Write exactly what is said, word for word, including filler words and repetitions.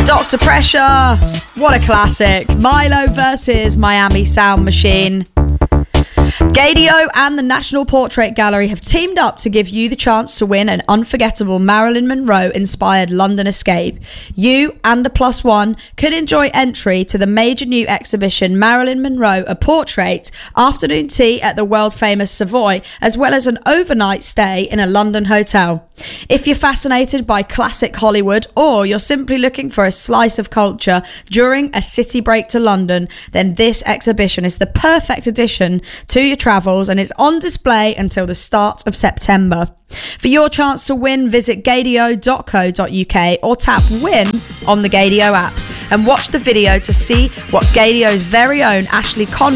Doctor Pressure, what a classic. Milo versus Miami Sound Machine. Gaydio and the National Portrait Gallery have teamed up to give you the chance to win an unforgettable Marilyn Monroe-inspired London escape. You and a plus one could enjoy entry to the major new exhibition Marilyn Monroe, A Portrait, afternoon tea at the world-famous Savoy, as well as an overnight stay in a London hotel. If you're fascinated by classic Hollywood, or you're simply looking for a slice of culture during a city break to London, then this exhibition is the perfect addition to your travels, and it's on display until the start of September. For your chance to win, visit gaydio dot co dot uk or tap win on the Gaydio app and watch the video to see what Gaydio's very own Ashley Conway